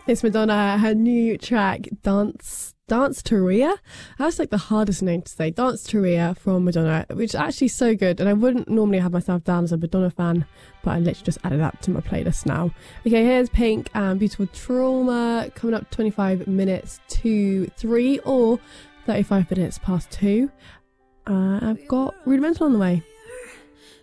It's Madonna, her new track, Dance Teria. That's like the hardest name to say. Dance Teria from Madonna, which is actually so good. And I wouldn't normally have myself down as a Madonna fan, but I literally just added that to my playlist now. Okay, here's Pink and Beautiful Trauma, coming up 25 minutes to 3 or 35 minutes past 2. I've got Rudimental on the way.